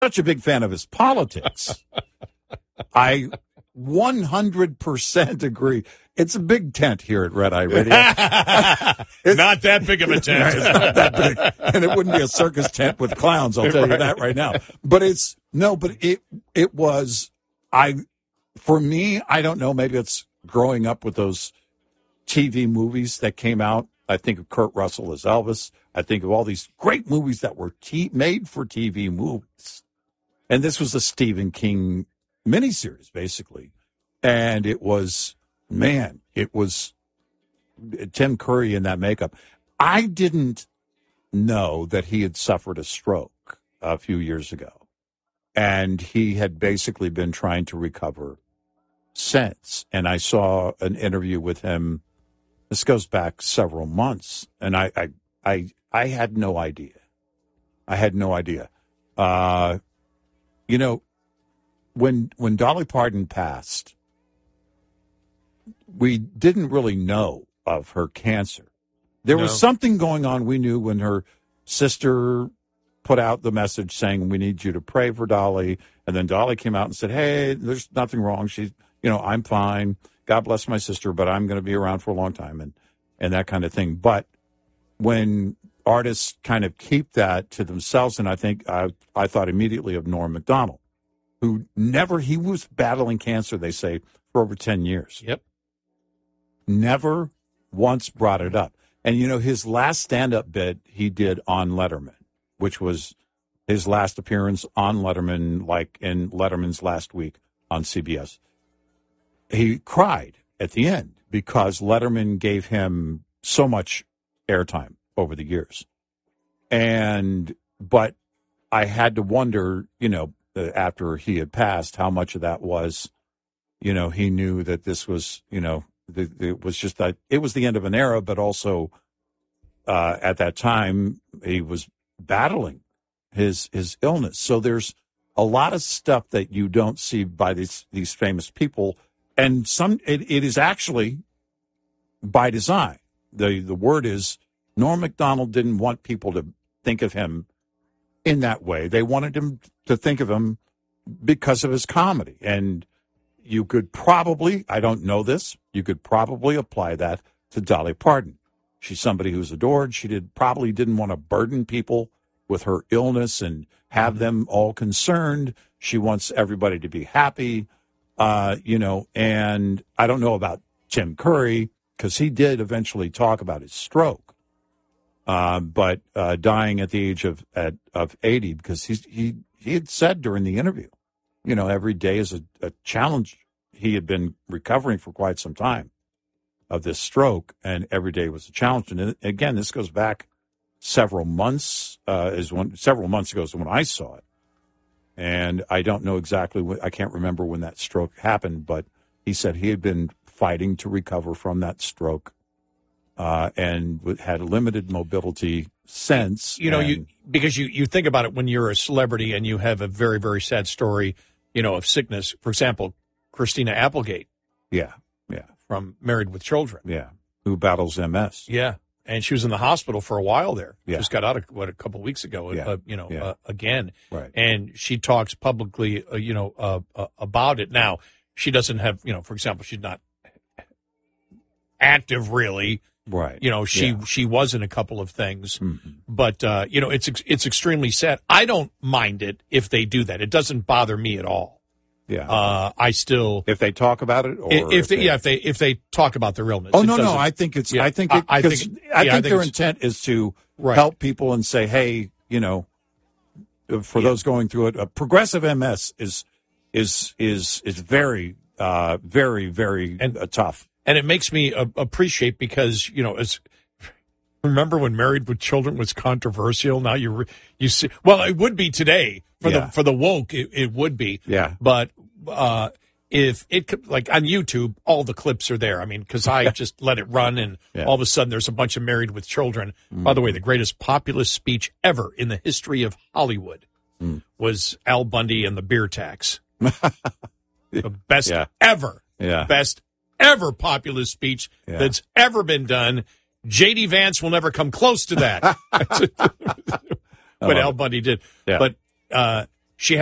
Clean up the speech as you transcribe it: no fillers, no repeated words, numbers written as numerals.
such a big fan of his politics. I 100% agree. It's a big tent here at Red Eye Radio. Not that big of a tent. It's not that big. And it wouldn't be a circus tent with clowns, I'll tell you that right now. But it was, for me, I don't know, maybe it's growing up with those TV movies that came out. I think of Kurt Russell as Elvis. I think of all these great movies that were made for TV movies. And this was a Stephen King miniseries, basically. And it was Tim Curry in that makeup. I didn't know that he had suffered a stroke a few years ago. And he had basically been trying to recover since. And I saw an interview with him. This goes back several months. And I had no idea. I had no idea. When Dolly Parton passed, we didn't really know of her cancer. There was something going on. We knew when her sister put out the message saying, we need you to pray for Dolly. And then Dolly came out and said, hey, there's nothing wrong. She's, I'm fine. God bless my sister, but I'm going to be around for a long time and that kind of thing. But when artists kind of keep that to themselves, and I think I thought immediately of Norm Macdonald, he was battling cancer, they say, for over 10 years. Yep. Never once brought it up. And, his last stand-up bit he did on Letterman, which was his last appearance on Letterman, like in Letterman's last week on CBS. He cried at the end because Letterman gave him so much airtime over the years. But I had to wonder, after he had passed, how much of that was, he knew that this was, it was just that it was the end of an era, but also at that time he was battling his illness. So there's a lot of stuff that you don't see by these famous people, and it is actually by design. The word is Norm Macdonald didn't want people to think of him in that way. They wanted him to think of him because of his comedy. And you could probably, I don't know this, you could probably apply that to Dolly Parton. She's somebody who's adored. She probably didn't want to burden people with her illness and have them all concerned. She wants everybody to be happy, and I don't know about Tim Curry because he did eventually talk about his stroke, but dying at the age of 80 because he had said during the interview, every day is a challenge. He had been recovering for quite some time of this stroke, and every day was a challenge. And again, this goes back several months. Several months ago is when I saw it, and I don't know exactly I can't remember when that stroke happened, but he said he had been fighting to recover from that stroke, and had limited mobility since. Because you think about it when you're a celebrity and you have a very, very sad story, of sickness. For example, Christina Applegate. Yeah. From Married with Children. Yeah. Who battles MS. Yeah. And she was in the hospital for a while there. Yeah. Just got out a couple of weeks ago, again. Right. And she talks publicly, about it. Now, she doesn't have, for example, she's not active really. Right. She was in a couple of things, mm-hmm. but, it's extremely sad. I don't mind it if they do that. It doesn't bother me at all. Yeah. I still, if they talk about it, or if they talk about their illness. Oh, no. I think it's, I think their intent is to help people and say, hey, for those going through it, a progressive MS is very, very, very tough. And it makes me appreciate because, remember when Married with Children was controversial? Now you see, well, it would be today for the woke. It would be. Yeah. But if it could, like on YouTube, all the clips are there. I mean, because I just let it run, and all of a sudden there's a bunch of Married with Children. By the way, the greatest populist speech ever in the history of Hollywood was Al Bundy and the beer tax. The best ever. Yeah. Best ever populist speech that's ever been done. J.D. Vance will never come close to that. But Al Bundy did. Yeah. But